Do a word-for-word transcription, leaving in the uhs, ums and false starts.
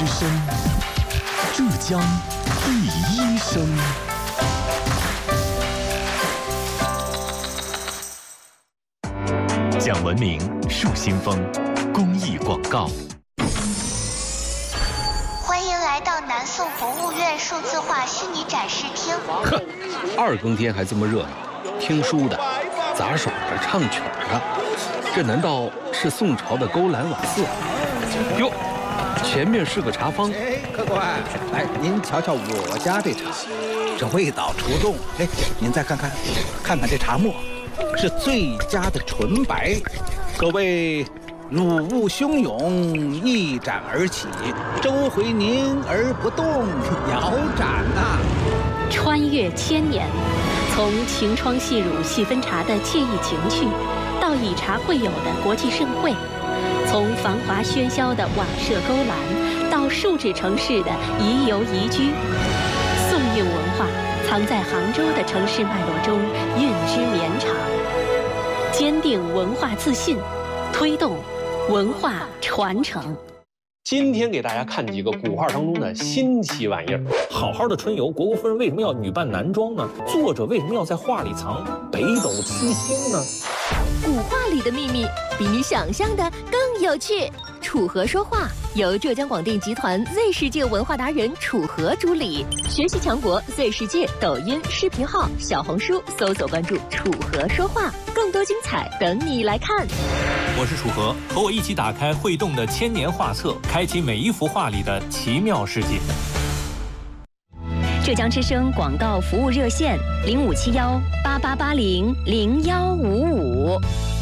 之声，浙江第一声。讲文明树新风公益广告。 欢迎来到南宋博物院数字化虚拟展示厅。 呵，二更天还这么热闹，听书的、杂耍的、唱曲的，这难道是宋朝的勾栏瓦肆？哟，前面是个茶坊。 哎，客官，来，您瞧瞧我家这茶，这味道出众。哎，您再看看，看看这茶沫。是最佳的纯白，可谓乳雾汹涌，一展而起，周回凝而不动，遥展呐、啊！ 穿越千年，从晴窗细乳细分茶的惬意情趣，到以茶会友的国际盛会；从繁华喧嚣的瓦舍勾栏，到数指城市的宜游宜居。宋韵文化藏在杭州的城市脉络中，韵之绵长。坚定文化自信，推动文化传承。 今天给大家看几个古画当中的新奇玩意儿。好好的春游，虢国夫人为什么要女扮男装呢？作者为什么要在画里藏北斗七星呢？ 古画里的秘密比你想象的更有趣。楚河说话由浙江广电集团 Z 世界文化达人楚河主理，学习强国 Z 世界抖音视频号、小红书搜索关注楚河说话，更多精彩等你来看。 我是楚河，和我一起打开会动的千年画册，开启每一幅画里的奇妙世界。 浙江之声广告服务热线：零五七幺八八八零零幺五五。